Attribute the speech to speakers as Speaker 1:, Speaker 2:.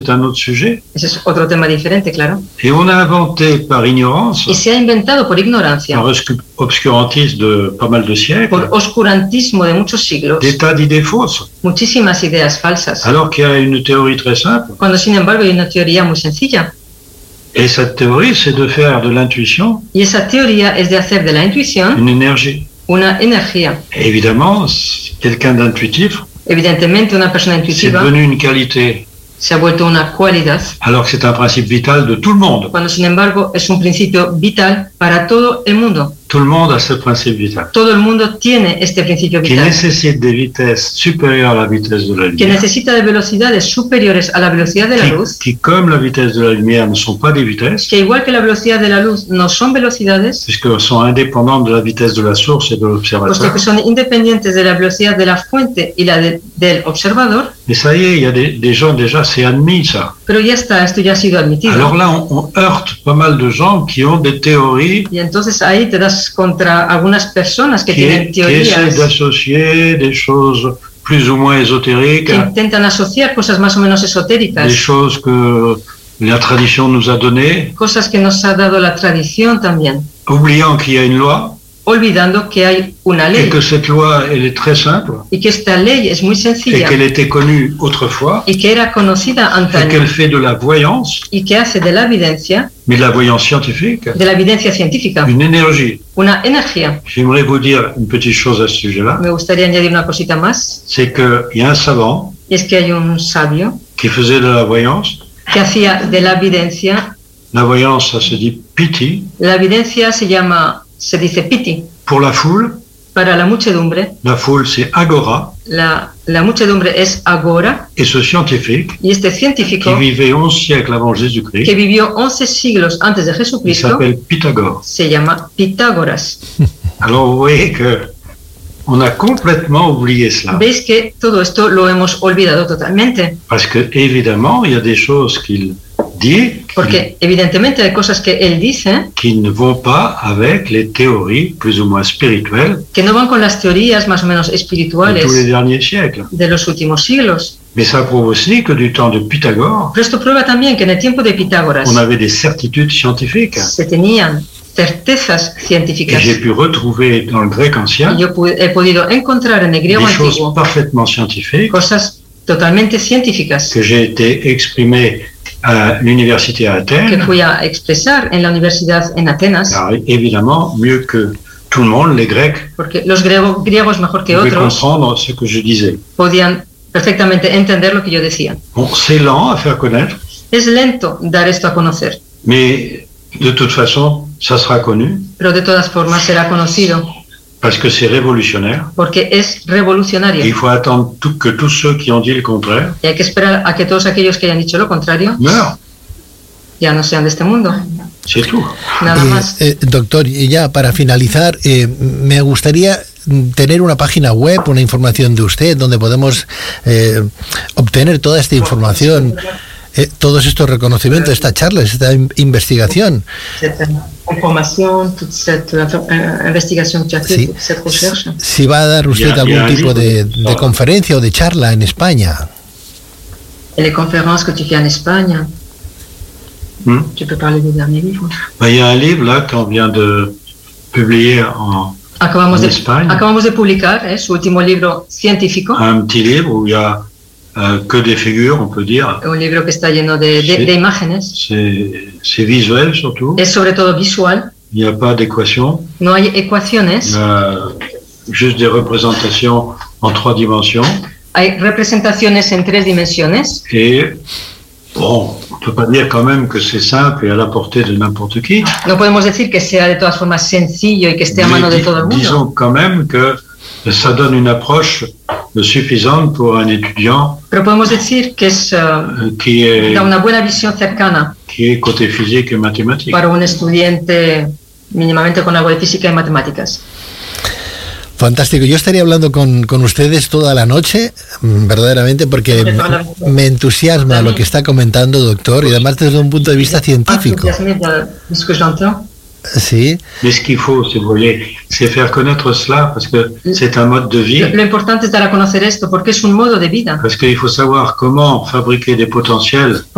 Speaker 1: un autre sujet.
Speaker 2: Ese es otro tema diferente, claro.
Speaker 1: Et on a inventé par ignorance,
Speaker 2: Y se ha inventado por ignorancia,
Speaker 1: par obscurantisme de pas mal de siècles,
Speaker 2: por oscurantismo de muchos siglos,
Speaker 1: des tas d'idées fausses.
Speaker 2: muchísimas ideas falsas.
Speaker 1: Alors qu'il y a une théorie très simple.
Speaker 2: Cuando, sin embargo, hay una teoría muy sencilla.
Speaker 1: Et cette théorie, c'est de faire de l'intuition
Speaker 2: Y esa teoría es de hacer de la intuición
Speaker 1: une énergie.
Speaker 2: una energía.
Speaker 1: Et évidemment, quelqu'un d'intuitif,
Speaker 2: Evidentemente, una persona
Speaker 1: c'est
Speaker 2: intuitiva
Speaker 1: devenu une qualité,
Speaker 2: se ha vuelto una cualidad,
Speaker 1: alors que c'est un principe vital de tout le monde.
Speaker 2: cuando, sin embargo, es un principio vital para todo el mundo.
Speaker 1: Tout le monde a ce principe vital,
Speaker 2: Todo el mundo tiene este principio
Speaker 1: qui
Speaker 2: vital,
Speaker 1: nécessite des vitesses supérieures à la vitesse de la
Speaker 2: que
Speaker 1: lumière,
Speaker 2: necesita de velocidades superiores a la velocidad de la luz,
Speaker 1: qui, comme la vitesse de la lumière, ne sont pas des vitesses,
Speaker 2: que igual que la velocidad de la luz no son velocidades,
Speaker 1: puisqu'elles sont indépendantes de la vitesse de la source et de
Speaker 2: puesto
Speaker 1: l'observateur.
Speaker 2: que son independientes de la velocidad de la fuente y la del observador.
Speaker 1: Mais ça y est, il y a des gens déjà, c'est admis ça.
Speaker 2: Pero ya está, esto ya ha sido admitido.
Speaker 1: Alors là, on heurte pas mal de gens qui ont des théories,
Speaker 2: Y entonces ahí te das contra algunas personas que
Speaker 1: qui
Speaker 2: tienen
Speaker 1: essaient
Speaker 2: teorías,
Speaker 1: d'associer des choses plus ou moins ésotériques,
Speaker 2: que intentan asociar cosas más o menos
Speaker 1: des
Speaker 2: esotéricas,
Speaker 1: choses que la tradition nous a données,
Speaker 2: cosas que nos ha dado la tradición también,
Speaker 1: oubliant qu'il y a une loi,
Speaker 2: olvidando que hay una
Speaker 1: et
Speaker 2: ley
Speaker 1: que cette loi, elle est très simple,
Speaker 2: y que esta ley es muy
Speaker 1: et
Speaker 2: sencilla
Speaker 1: qu'elle était connue autrefois,
Speaker 2: y que era conocida
Speaker 1: et
Speaker 2: antaño
Speaker 1: qu'elle fait de la voyance,
Speaker 2: y que hace de la evidencia,
Speaker 1: mais de la voyance scientifique,
Speaker 2: científica,
Speaker 1: une énergie.
Speaker 2: una energía.
Speaker 1: J'aimerais vous dire une petite chose à ce sujet-là,
Speaker 2: Me gustaría añadir una cosita más,
Speaker 1: c'est qu'il y a un savant
Speaker 2: y es que hay un sabio
Speaker 1: qui faisait de la voyance.
Speaker 2: que hacía de la evidencia,
Speaker 1: La voyance, ça se dit piti,
Speaker 2: la evidencia se dice piti,
Speaker 1: pour la foule.
Speaker 2: para la muchedumbre.
Speaker 1: La foule, c'est agora,
Speaker 2: La muchedumbre es agora,
Speaker 1: et ce scientifique
Speaker 2: y este
Speaker 1: qui
Speaker 2: científico
Speaker 1: vivait 11 siècles avant
Speaker 2: que
Speaker 1: Jésus-Christ,
Speaker 2: vivió 11 siglos antes de
Speaker 1: il
Speaker 2: Jesucristo
Speaker 1: s'appelle Pythagore.
Speaker 2: se llama Pitágoras.
Speaker 1: Alors vous voyez que on a complètement oublié cela,
Speaker 2: Veis que todo esto lo hemos olvidado totalmente,
Speaker 1: parce que évidemment, il y a des choses qu'il dit
Speaker 2: porque evidentemente hay cosas que él dice
Speaker 1: qui ne vont pas avec les théories plus ou moins spirituelles
Speaker 2: que no van con las teorías más o menos
Speaker 1: de tous les
Speaker 2: espirituales
Speaker 1: derniers siècles.
Speaker 2: de los últimos siglos.
Speaker 1: Mais ça prouve aussi que du temps de Pythagore,
Speaker 2: Pero esto prueba también que en el tiempo de Pitágoras
Speaker 1: on avait des certitudes scientifiques.
Speaker 2: se tenían certezas
Speaker 1: Et
Speaker 2: científicas.
Speaker 1: j'ai pu retrouver dans le grec ancien
Speaker 2: Y yo he podido encontrar en el griego
Speaker 1: des choses
Speaker 2: antiguo
Speaker 1: parfaitement scientifiques
Speaker 2: cosas totalmente científicas
Speaker 1: que j'ai été exprimé à l'université à
Speaker 2: que
Speaker 1: Athènes.
Speaker 2: fui a expresar en la universidad en Atenas,
Speaker 1: Alors, évidemment, mieux que tout le monde, les Grecs
Speaker 2: porque los griegos mejor que
Speaker 1: pouvaient
Speaker 2: otros
Speaker 1: comprendre ce que je disais.
Speaker 2: podían perfectamente entender lo que yo decía.
Speaker 1: Bon, c'est lent à faire connaître,
Speaker 2: Es lento dar esto a conocer,
Speaker 1: mais de toute façon, ça sera connu
Speaker 2: pero de todas formas será conocido
Speaker 1: parce que c'est révolutionnaire.
Speaker 2: porque es
Speaker 1: Et
Speaker 2: revolucionario.
Speaker 1: il faut attendre que tous ceux qui ont dit le contraire
Speaker 2: Y hay que esperar a que todos aquellos que hayan dicho lo contrario
Speaker 1: meurent.
Speaker 2: ya no sean de este mundo.
Speaker 1: C'est tout.
Speaker 2: Nada más.
Speaker 3: Doctor, y ya para finalizar, me gustaría tener una página web, una información de usted, donde podemos obtener toda esta información, todos estos reconocimientos, esta charla, esta investigación.
Speaker 2: Información, toda esta investigación que hace,
Speaker 3: Sí.
Speaker 2: toda esta recherche.
Speaker 3: Si va a dar usted
Speaker 1: Ya,
Speaker 3: algún
Speaker 1: ya,
Speaker 3: tipo
Speaker 1: ya.
Speaker 3: de conferencia o de charla en España.
Speaker 2: Et les conférences que tu fais en Espagne, tu peux parler des derniers livres.
Speaker 1: Ben, il y a un livre là qu'on vient de publier en
Speaker 2: Acabamos
Speaker 1: Espagne.
Speaker 2: de publicar su último libro científico,
Speaker 1: Un petit livre où il y a que des figures, on peut dire.
Speaker 2: un libro que está lleno de imágenes,
Speaker 1: C'est visuel surtout.
Speaker 2: es sobre todo visual,
Speaker 1: Il n'y a pas d'équation.
Speaker 2: no hay
Speaker 1: Il
Speaker 2: ecuaciones,
Speaker 1: y a juste des représentations en 3 dimensions.
Speaker 2: hay representaciones en 3 dimensiones.
Speaker 1: Et bon, on ne peut pas dire quand même que c'est simple et à la portée de n'importe qui.
Speaker 2: No podemos decir que sea de todas formas sencillo y que esté a mano de todo el mundo,
Speaker 1: Disons quand même que ça donne une approche suffisante pour un étudiant
Speaker 2: pero podemos decir que
Speaker 1: qui
Speaker 2: da una buena visión cercana
Speaker 1: est côté physique et mathématique.
Speaker 2: para un estudiante mínimamente con algo de física y matemáticas.
Speaker 3: Fantástico. Yo estaría hablando con ustedes toda la noche, verdaderamente, porque me entusiasma lo que está comentando, doctor, y además desde un punto de vista científico. Sí.
Speaker 1: Mais ce qu'il faut, si vous voyez, c'est faire connaître cela parce que c'est un mode de vie.
Speaker 2: Lo importante es dar a conocer esto porque es un modo de vida.
Speaker 1: Parce qu'il faut savoir comment fabriquer des potentiels